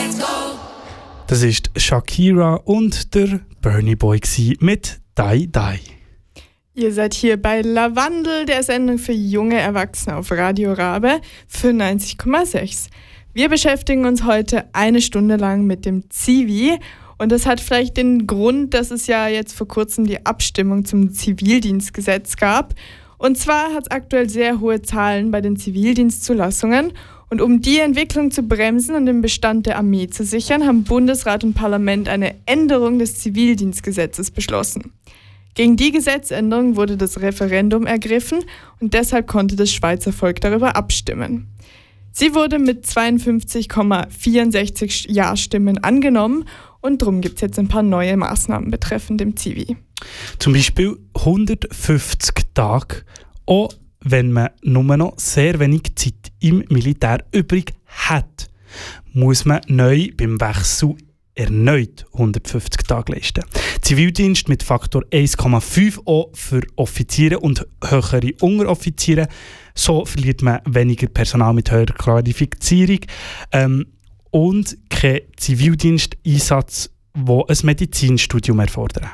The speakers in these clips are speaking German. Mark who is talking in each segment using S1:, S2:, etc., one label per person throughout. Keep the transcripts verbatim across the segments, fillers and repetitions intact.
S1: Das ist Shakira und der Bernie Boy mit «Die Die».
S2: Ihr seid hier bei Lavandel, der Sendung für junge Erwachsene auf Radio Rabe fünfundneunzig Komma sechs. Wir beschäftigen uns heute eine Stunde lang mit dem Zivi. Und das hat vielleicht den Grund, dass es ja jetzt vor kurzem die Abstimmung zum Zivildienstgesetz gab. Und zwar hat es aktuell sehr hohe Zahlen bei den Zivildienstzulassungen. Und um die Entwicklung zu bremsen und den Bestand der Armee zu sichern, haben Bundesrat und Parlament eine Änderung des Zivildienstgesetzes beschlossen. Gegen die Gesetzänderung wurde das Referendum ergriffen und deshalb konnte das Schweizer Volk darüber abstimmen. Sie wurde mit zweiundfünfzig Komma vierundsechzig Ja-Stimmen angenommen und darum gibt es jetzt ein paar neue Maßnahmen betreffend dem Zivi.
S1: Zum Beispiel hundertfünfzig Tage, auch wenn man nur noch sehr wenig Zeit im Militär übrig hat, muss man neu beim Wechsel erneut hundertfünfzig Tage leisten. Zivildienst mit Faktor eins Komma fünf auch für Offiziere und höhere Unteroffiziere. So verliert man weniger Personal mit höherer Qualifizierung ähm, und kein Zivildiensteinsatz, der ein Medizinstudium erfordert.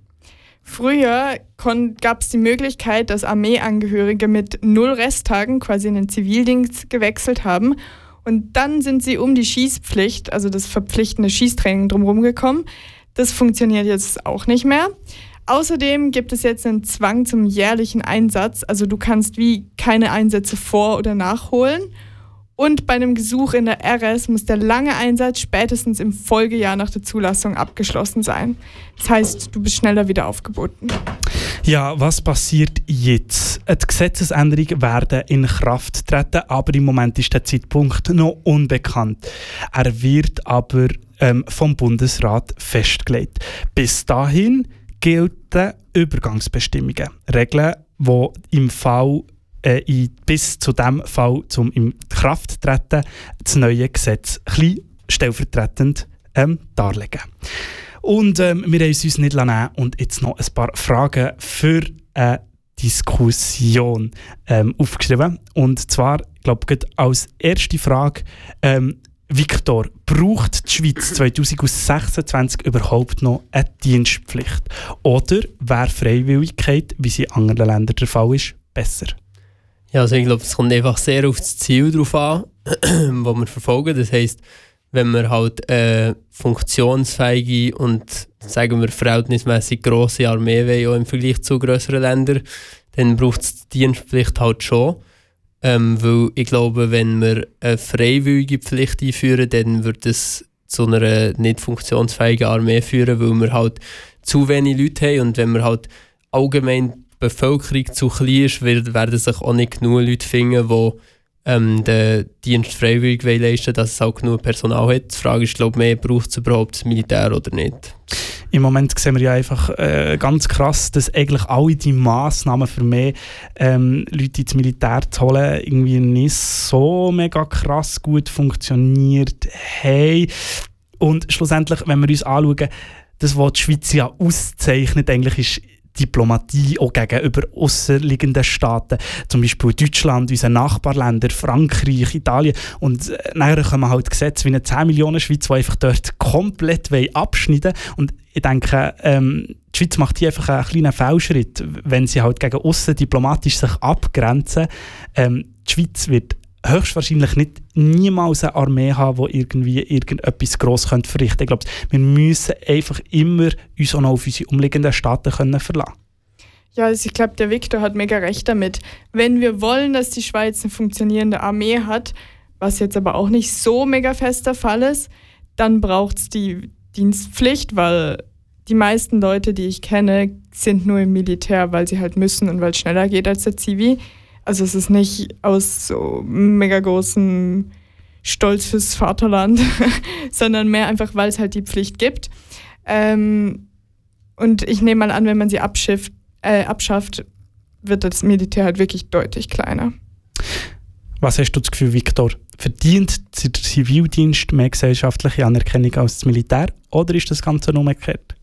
S2: Früher gab es die Möglichkeit, dass Armeeangehörige mit null Resttagen quasi in den Zivildienst gewechselt haben. Und dann sind sie um die Schießpflicht, also das verpflichtende Schießtraining drumherum gekommen. Das funktioniert jetzt auch nicht mehr. Außerdem gibt es jetzt einen Zwang zum jährlichen Einsatz. Also du kannst wie keine Einsätze vor- oder nachholen. Und bei einem Gesuch in der R S muss der lange Einsatz spätestens im Folgejahr nach der Zulassung abgeschlossen sein. Das heißt, du bist schneller wieder aufgeboten.
S1: Ja, was passiert jetzt? Die Gesetzesänderungen werden in Kraft treten, aber im Moment ist der Zeitpunkt noch unbekannt. Er wird aber ähm, vom Bundesrat festgelegt. Bis dahin gelten Übergangsbestimmungen, Regeln, die im Fall äh, in, bis zu dem Fall zum in Kraft treten das neue Gesetz ein bisschen stellvertretend ähm, darlegen. Und ähm, wir haben es uns nicht nehmen und jetzt noch ein paar Fragen für eine Diskussion ähm, aufgeschrieben. Und zwar, ich glaube, als erste Frage, ähm, Viktor, braucht die Schweiz zwanzig sechsundzwanzig überhaupt noch eine Dienstpflicht? Oder wäre Freiwilligkeit, wie sie in anderen Ländern der Fall ist, besser?
S3: Ja, also ich glaube, es kommt einfach sehr auf das Ziel drauf an, das wir verfolgen. Das heisst, wenn wir halt eine funktionsfähige und, sagen wir, verhältnismäßig grosse Armee wollen, auch im Vergleich zu grösseren Ländern, dann braucht es die Dienstpflicht halt schon. Ähm, weil ich glaube, wenn wir eine freiwillige Pflicht einführen, dann wird es zu einer nicht funktionsfähigen Armee führen, weil wir halt zu wenig Leute haben. Und wenn wir halt allgemein die Bevölkerung zu klein ist, werden sich auch nicht genug Leute finden, die ähm, den Dienst freiwillig leisten wollen, dass es auch genug Personal hat. Die Frage ist, glaube ich, braucht es überhaupt das Militär oder nicht?
S1: Im Moment sehen wir ja einfach äh, ganz krass, dass eigentlich alle die Massnahmen für mehr ähm, Leute ins Militär zu holen irgendwie nicht so mega krass gut funktioniert haben. Und schlussendlich, wenn wir uns anschauen, das, was die Schweiz ja auszeichnet, eigentlich ist Diplomatie auch gegenüber ausserliegenden Staaten, zum Beispiel Deutschland, unsere Nachbarländer, Frankreich, Italien. Und äh, nachher kommen halt Gesetze wie eine zehn Millionen Schweiz, die einfach dort komplett abschneiden wollen. Und ich denke, ähm, die Schweiz macht hier einfach einen kleinen Fehlschritt, wenn sie halt gegen aussen diplomatisch sich abgrenzen. Ähm, die Schweiz wird höchstwahrscheinlich nicht niemals eine Armee haben, die irgendwie irgendetwas gross verrichten könnte. Ich glaube, wir müssen einfach immer uns auch noch auf unsere umliegenden Staaten können verlassen.
S2: Ja, also ich glaube, der Viktor hat mega recht damit. Wenn wir wollen, dass die Schweiz eine funktionierende Armee hat, was jetzt aber auch nicht so mega fest der Fall ist, dann braucht es die Dienstpflicht, weil die meisten Leute, die ich kenne, sind nur im Militär, weil sie halt müssen und weil es schneller geht als der Zivi. Also es ist nicht aus so mega großem Stolz fürs Vaterland, sondern mehr einfach, weil es halt die Pflicht gibt. Ähm, und ich nehme mal an, wenn man sie abschifft, äh, abschafft, wird das Militär halt wirklich deutlich kleiner.
S1: Was hast du das Gefühl, Viktor? Verdient der Zivildienst mehr gesellschaftliche Anerkennung als das Militär? Oder ist das Ganze nur umgekehrt?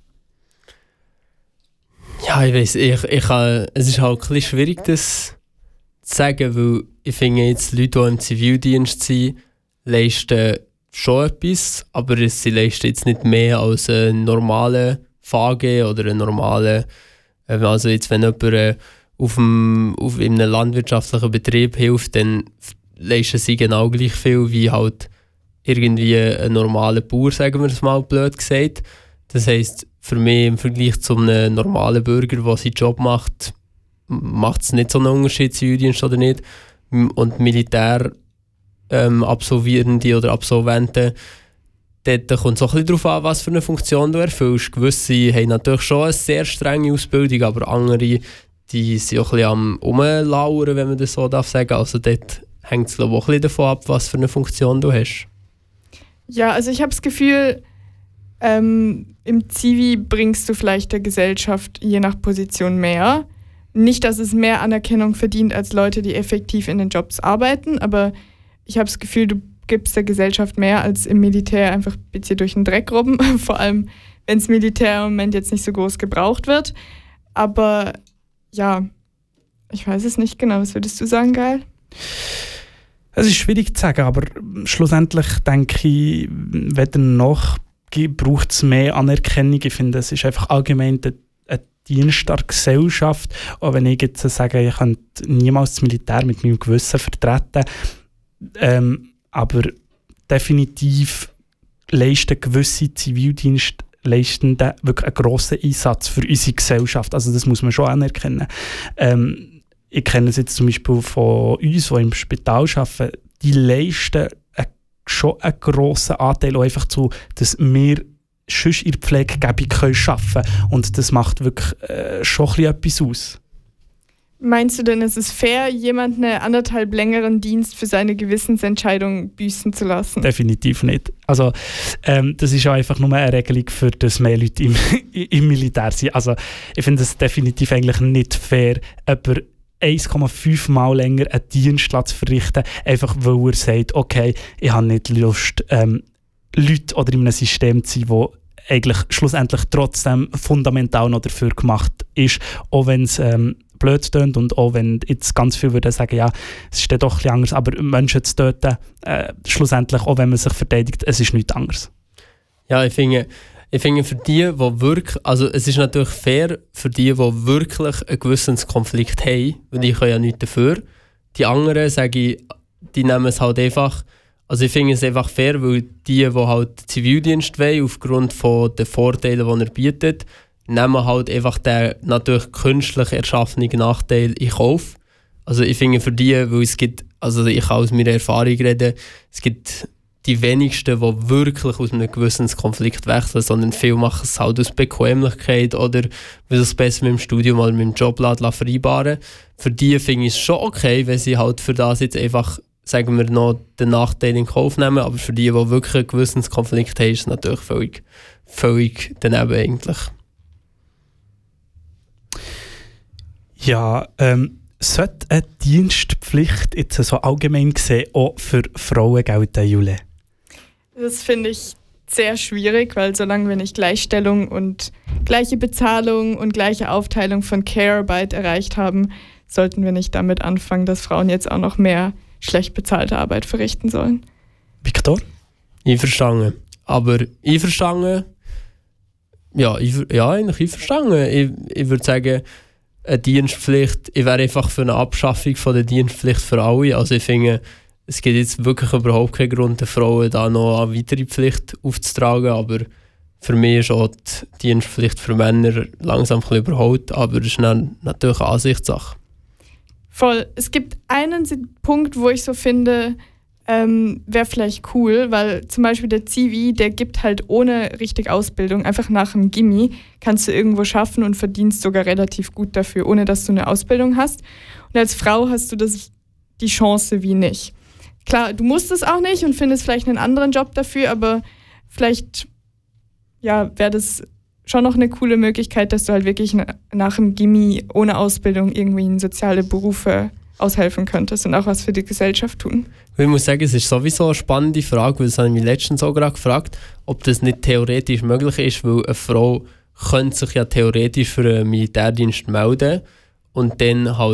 S3: Ja, ich weiss, ich, ich, äh, es ist halt ein bisschen schwierig, das zu sagen, weil ich finde jetzt, Leute, die im Zivildienst sind, leisten schon etwas, aber sie leisten jetzt nicht mehr als ein normaler V G oder ein normaler, also jetzt wenn jemand äh, auf, dem, auf in einem landwirtschaftlichen Betrieb hilft, dann leisten sie genau gleich viel wie halt irgendwie ein normaler Bauer, sagen wir es mal blöd gesagt. Das heisst, für mich im Vergleich zu einem normalen Bürger, der seinen Job macht, macht es nicht so einen Unterschied, Zivildienst oder nicht. Und Militär ähm, Absolvierende oder Absolventen, dort kommt es auch ein bisschen darauf an, was für eine Funktion du erfüllst. Gewisse haben natürlich schon eine sehr strenge Ausbildung, aber andere die sind auch ein bisschen am Rumlauern, wenn man das so darf sagen. Also dort hängt es auch ein bisschen davon ab, was für eine Funktion du hast.
S2: Ja, also ich habe das Gefühl, ähm, im Zivi bringst du vielleicht der Gesellschaft je nach Position mehr. Nicht, dass es mehr Anerkennung verdient als Leute, die effektiv in den Jobs arbeiten, aber ich habe das Gefühl, du gibst der Gesellschaft mehr als im Militär einfach ein bisschen durch den Dreck robben, vor allem wenn das Militär im Moment jetzt nicht so groß gebraucht wird. Aber ja, ich weiß es nicht genau. Was würdest du sagen, Gael?
S1: Es ist schwierig zu sagen, aber schlussendlich denke ich, weder noch braucht es mehr Anerkennung. Ich finde, es ist einfach allgemein der Dienst der Gesellschaft. Auch wenn ich jetzt sage, ich könnte niemals das Militär mit meinem Gewissen vertreten, ähm, aber definitiv leisten gewisse Zivildienstleistende wirklich einen grossen Einsatz für unsere Gesellschaft. Also das muss man schon anerkennen. Ähm, ich kenne es jetzt zum Beispiel von uns, die im Spital arbeiten, die leisten einen, schon einen grossen Anteil auch einfach zu, dass wir sonst in der Pflegegebung arbeiten können. Und das macht wirklich äh, schon ein bisschen etwas aus.
S2: Meinst du denn, es ist fair, jemanden einen anderthalb längeren Dienst für seine Gewissensentscheidung büßen zu lassen?
S1: Definitiv nicht. Also ähm, das ist ja einfach nur eine Regelung, für dass mehr Leute im, im Militär sind. Also ich finde es definitiv eigentlich nicht fair, jemanden eins Komma fünf Mal länger einen Dienst zu verrichten, einfach weil er sagt, okay, ich habe nicht Lust, ähm, Leute oder in einem System zu sein, wo eigentlich schlussendlich trotzdem fundamental noch dafür gemacht ist, auch wenn es ähm, blöd tönt und auch wenn jetzt ganz viele würden sagen, ja, es ist dann doch ein bisschen anders, aber Menschen zu töten, äh, schlussendlich, auch wenn man sich verteidigt, es ist nichts anderes.
S3: Ja, ich finde, ich finde für die, die wirklich, also es ist natürlich fair für die, die wirklich einen Gewissenskonflikt haben, weil die können ja nichts dafür. Die anderen, sage ich, die nehmen es halt einfach. Also ich finde es einfach fair, weil die, die halt Zivildienst wollen, aufgrund von den Vorteilen, die er bietet, nehmen halt einfach den natürlich künstlich erschaffenen Nachteil in Kauf. Also ich finde für die, weil es gibt, also ich kann aus meiner Erfahrung reden, es gibt die wenigsten, die wirklich aus einem Gewissenskonflikt wechseln, sondern viele machen es halt aus Bequemlichkeit oder weil sie es besser mit dem Studium oder mit dem Job vereinbaren. Für die finde ich es schon okay, wenn sie halt für das jetzt einfach, sagen wir, noch den Nachteil in Kauf nehmen, aber für die, die wirklich einen Gewissenskonflikt haben, ist es natürlich völlig, völlig daneben eigentlich.
S1: Ja, ähm, sollte eine Dienstpflicht jetzt so allgemein gesehen auch für Frauen gelten, Jule?
S2: Das finde ich sehr schwierig, weil solange wir nicht Gleichstellung und gleiche Bezahlung und gleiche Aufteilung von Care-Arbeit erreicht haben, sollten wir nicht damit anfangen, dass Frauen jetzt auch noch mehr schlecht bezahlte Arbeit verrichten sollen.
S1: Victor?
S3: Einverstanden. Aber einverstanden, ja, ja eigentlich einverstanden. Ich, ich würde sagen, eine Dienstpflicht, ich wäre einfach für eine Abschaffung von der Dienstpflicht für alle. Also ich finde, es gibt jetzt wirklich überhaupt keinen Grund, den Frauen da noch eine weitere Pflicht aufzutragen, aber für mich ist auch die Dienstpflicht für Männer langsam ein bisschen überholt, aber das ist natürlich eine Ansichtssache.
S2: Voll. Es gibt einen Punkt, wo ich so finde, ähm, wäre vielleicht cool, weil zum Beispiel der Zivi, der gibt halt ohne richtig Ausbildung, einfach nach dem Gimmi, kannst du irgendwo schaffen und verdienst sogar relativ gut dafür, ohne dass du eine Ausbildung hast. Und als Frau hast du das, die Chance wie nicht. Klar, du musst es auch nicht und findest vielleicht einen anderen Job dafür, aber vielleicht ja, wäre das schon noch eine coole Möglichkeit, dass du halt wirklich nach dem Gimmi ohne Ausbildung irgendwie in soziale Berufe aushelfen könntest und auch was für die Gesellschaft tun.
S3: Ich muss sagen, es ist sowieso eine spannende Frage, weil das habe ich mich letztens so gerade gefragt, ob das nicht theoretisch möglich ist, weil eine Frau könnte sich ja theoretisch für einen Militärdienst melden und dann halt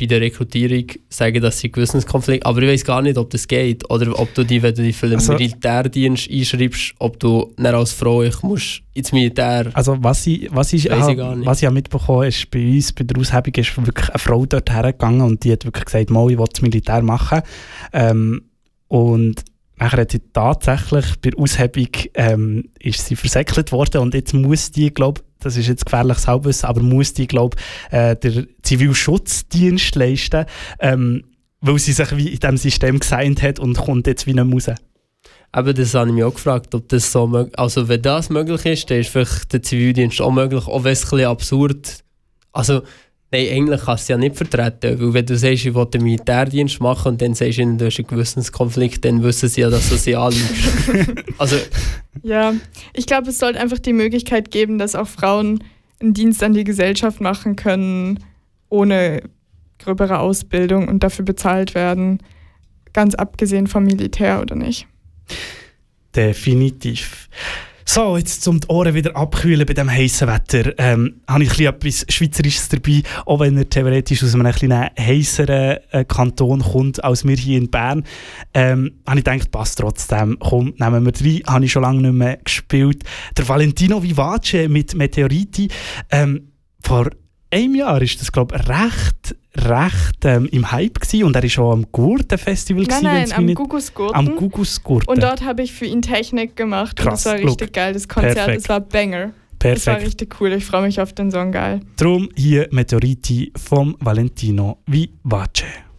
S3: bei der Rekrutierung sagen, dass sie einen Gewissenskonflikt, aber ich weiß gar nicht, ob das geht oder ob du die, wenn du dich für den also, Militärdienst einschreibst, ob du nicht als Frau ich musst ins Militär.
S1: Also was ich, was ich,
S3: ich,
S1: ha, was ich habe mitbekommen ist, bei uns, bei der Aushebung ist wirklich eine Frau dort hergegangen und die hat wirklich gesagt, mal, ich will das Militär machen. Ähm, und nachher hat sie tatsächlich bei der Aushebung ähm, ist sie versäckelt worden und jetzt muss die, glaube das ist jetzt gefährliches Halbwissen, aber muss die, glaube äh, der Zivilschutzdienst leisten, ähm, weil sie sich wie in diesem System gesigned hat und kommt jetzt wie nicht mehr raus.
S3: Aber das habe ich mich auch gefragt, ob das so möglich ist. Also wenn das möglich ist, dann ist vielleicht der Zivildienst auch möglich, auch wenn es ein bisschen absurd. Also nein, eigentlich kannst du es ja nicht vertreten, weil wenn du sagst, ich will den Militärdienst machen und dann sagst du, du hast einen Gewissenskonflikt, dann wissen sie ja, dass du sie anlügst. Also,
S2: ja, ich glaube, es sollte einfach die Möglichkeit geben, dass auch Frauen einen Dienst an die Gesellschaft machen können, ohne gröbere Ausbildung und dafür bezahlt werden, ganz abgesehen vom Militär oder nicht.
S1: Definitiv. So, jetzt zum die Ohren wieder abkühlen bei diesem heißen Wetter, ähm, habe ich ein bisschen etwas Schweizerisches dabei, auch wenn er theoretisch aus einem etwas heisseren äh, Kanton kommt als wir hier in Bern. Ähm, habe ich gedacht, passt trotzdem. Komm, nehmen wir drei, habe ich schon lange nicht mehr gespielt. Der Valentino Vivace mit Meteoriti. Ähm, vor einem Jahr war das, glaube ich, recht, recht ähm, im Hype gewesen. Und er war schon am Gurten-Festival.
S2: Nein, nein, am Gugusgurten.
S1: Am Gugusgurten.
S2: Und dort habe ich für ihn Technik gemacht. Krass, und das war richtig look. Geil, das Konzert. Perfekt. Das war Banger.
S1: Perfekt.
S2: Das war richtig cool, ich freue mich auf den Song, geil.
S1: Drum hier Meteoriti vom Valentino Vivace.